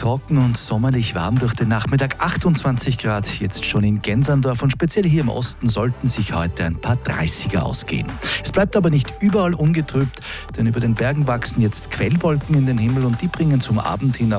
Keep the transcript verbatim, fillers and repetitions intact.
trocken und sommerlich warm durch den Nachmittag. achtundzwanzig Grad jetzt schon in Gensandorf und speziell hier im Osten sollten sich heute ein paar dreißiger ausgehen. Es bleibt aber nicht überall ungetrübt, denn über den Bergen wachsen jetzt Quellwolken in den Himmel und die bringen zum Abend hin auch